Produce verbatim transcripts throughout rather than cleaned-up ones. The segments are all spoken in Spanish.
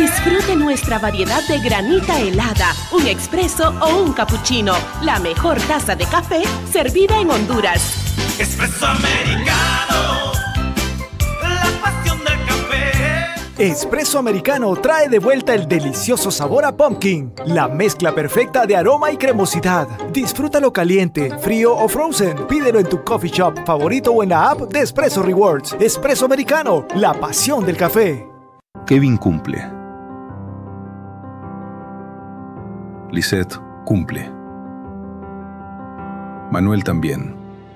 Disfrute nuestra variedad de granita helada, un expreso o un cappuccino. La mejor taza de café servida en Honduras. Espresso americano, la pasión del café. Espresso Americano trae de vuelta el delicioso sabor a pumpkin, la mezcla perfecta de aroma y cremosidad. Disfrútalo caliente, frío o frozen. Pídelo en tu coffee shop favorito o en la app de Espresso Rewards. Espresso Americano, la pasión del café. Kevin cumple. Lisette cumple. Manuel también.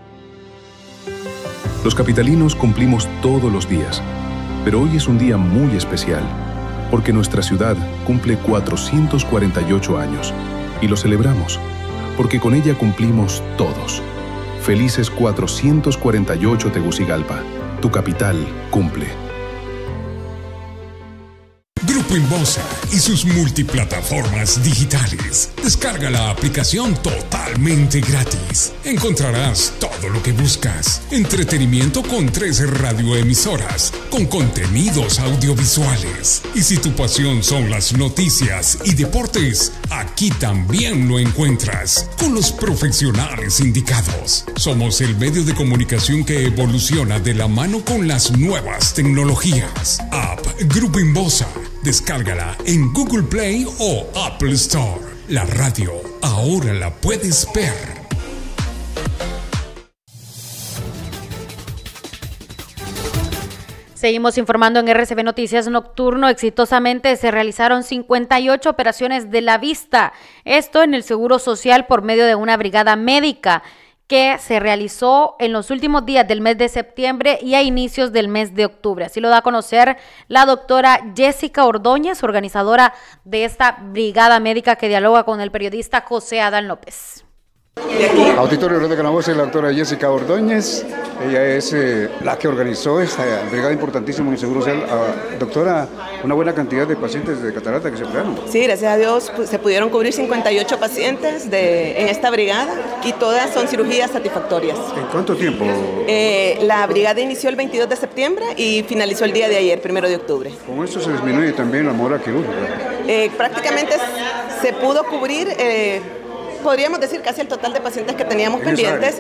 Los capitalinos cumplimos todos los días, pero hoy es un día muy especial, porque nuestra ciudad cumple cuatrocientos cuarenta y ocho años, y lo celebramos, porque con ella cumplimos todos. Felices cuatrocientos cuarenta y ocho Tegucigalpa, tu capital cumple. Grupo Inbosa y sus multiplataformas digitales. Descarga la aplicación totalmente gratis. Encontrarás todo lo que buscas. Entretenimiento con trece radioemisoras, con contenidos audiovisuales. Y si tu pasión son las noticias y deportes, aquí también lo encuentras, con los profesionales indicados. Somos el medio de comunicación que evoluciona de la mano con las nuevas tecnologías. App Grupo Inbosa. Descárgala en Google Play o Apple Store. La radio ahora la puedes ver. Seguimos informando en R C B Noticias Nocturno. Exitosamente se realizaron cincuenta y ocho operaciones de la vista. Esto en el Seguro Social por medio de una brigada médica que se realizó en los últimos días del mes de septiembre y a inicios del mes de octubre. Así lo da a conocer la doctora Jessica Ordóñez, organizadora de esta brigada médica que dialoga con el periodista José Adán López. Auditorio Radio Canavoz, la doctora Jessica Ordóñez, ella es eh, la que organizó esta brigada importantísima en el Seguro Social. Uh, doctora, una buena cantidad de pacientes de catarata que se operaron. Sí, gracias a Dios pues, se pudieron cubrir cincuenta y ocho pacientes de, en esta brigada y todas son cirugías satisfactorias. ¿En cuánto tiempo? Eh, la brigada inició el veintidós de septiembre y finalizó el día de ayer, primero de octubre. ¿Con esto se disminuye también la mora quirúrgica? Eh, prácticamente se pudo cubrir... Eh, podríamos decir casi el total de pacientes que teníamos pendientes,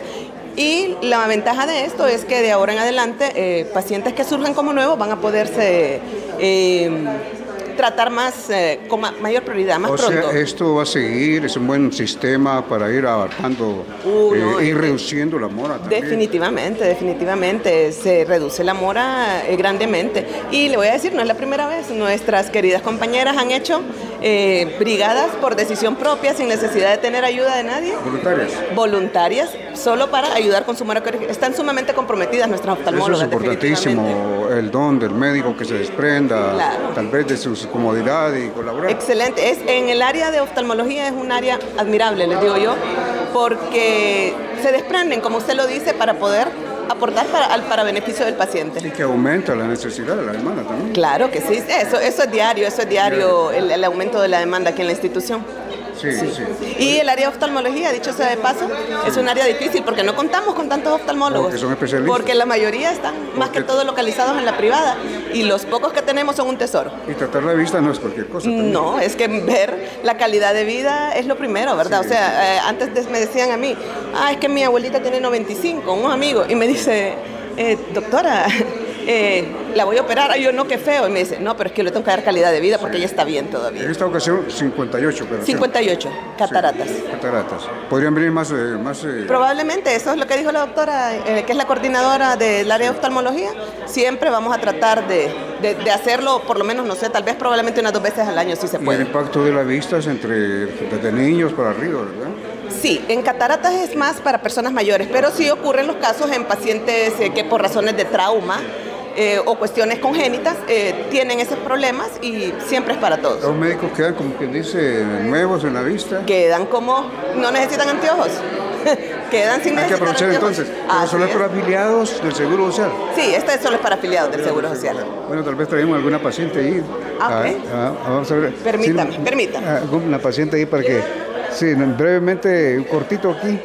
y la ventaja de esto es que de ahora en adelante eh, pacientes que surjan como nuevos van a poderse eh, tratar más eh, con ma- mayor prioridad, más o pronto. O sea, esto va a seguir, es un buen sistema para ir abarcando uh, eh, no, y reduciendo la mora también. Definitivamente, definitivamente, se reduce la mora eh, grandemente. Y le voy a decir, no es la primera vez, nuestras queridas compañeras han hecho eh, brigadas por decisión propia, sin necesidad de tener ayuda de nadie. ¿Voluntarias? Voluntarias, solo para ayudar con su mora quirúrgica. Están sumamente comprometidas nuestras oftalmólogas. Eso es importantísimo, el don del médico que se desprenda, claro, tal vez de sus comodidad y colaborar. Excelente. Es, en el área de oftalmología es un área admirable, les digo yo, porque se desprenden, como usted lo dice, para poder aportar para, al, para beneficio del paciente. Y que aumenta la necesidad de la demanda también. Claro que sí, eso, eso es diario, eso es diario, el, el aumento de la demanda aquí en la institución. Sí, sí, sí. Y el área de oftalmología, dicho sea de paso, sí, es un área difícil porque no contamos con tantos oftalmólogos. Porque son especialistas. Porque la mayoría están porque más que todo localizados en la privada y los pocos que tenemos son un tesoro. Y tratar la vista no es cualquier cosa también. No, es que ver la calidad de vida es lo primero, ¿verdad? Sí, o sea, sí. eh, antes de, me decían a mí, ah, es que mi abuelita tiene noventa y cinco, un amigo, y me dice, eh, doctora... Eh, la voy a operar, ay, yo no, qué feo, y me dice, no, pero es que le tengo que dar calidad de vida porque sí, ella está bien todavía. En esta ocasión, cincuenta y ocho operaciones. cincuenta y ocho, cataratas. Sí, cataratas. ¿Podrían venir más? Eh, más eh... Probablemente, eso es lo que dijo la doctora, eh, que es la coordinadora del área de oftalmología. Siempre vamos a tratar de, de, de hacerlo, por lo menos, no sé, tal vez probablemente unas dos veces al año, si se puede. ¿Y el impacto de la vista es entre desde niños para arriba, verdad? Sí, en cataratas es más para personas mayores, pero sí ocurren los casos en pacientes eh, que por razones de trauma, Eh, o cuestiones congénitas, eh, tienen esos problemas y siempre es para todos. ¿Los médicos quedan, como quien dice, nuevos en la vista? Quedan como, no necesitan anteojos, quedan sin Hay que aprovechar anteojos. Entonces, ¿pero solo es para afiliados del Seguro Social? Sí, este solo es para afiliados del Seguro Social. Bueno, tal vez traemos alguna paciente ahí. Ah, okay. ah, ah, vamos a ver. Permítame, sí, permítame. Una paciente ahí para que, sí, brevemente, un cortito aquí.